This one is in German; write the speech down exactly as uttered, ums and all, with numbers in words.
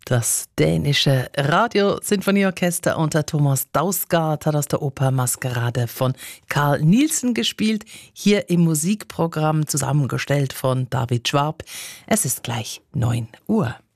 Das dänische Radiosinfonieorchester unter Thomas Dausgaard hat aus der Oper Maskerade von Carl Nielsen gespielt, hier im Musikprogramm zusammengestellt von David Schwab. Es ist gleich neun Uhr.